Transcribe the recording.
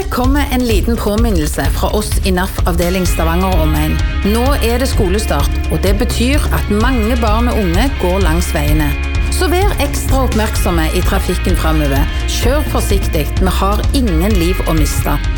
kommer en liten påminnelse fra oss i NAF avdeling Stavanger og omegn. Nå det skolestart, og det betyr at mange barn og unge går langs veiene. Så vær ekstra oppmerksomme i trafikken fremover. Kjør forsiktig, vi har ingen liv å miste.